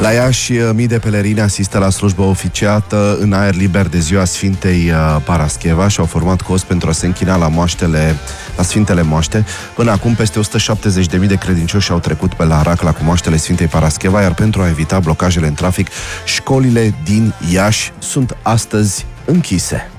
La Iași, mii de pelerini asistă la slujbă oficiată în aer liber de ziua Sfintei Parascheva și au format cost pentru a se închina la Sfintele Moaște. Până acum, peste 170.000 de credincioși au trecut pe la Racla cu moaștele Sfintei Parascheva, iar pentru a evita blocajele în trafic, școlile din Iași sunt astăzi închise.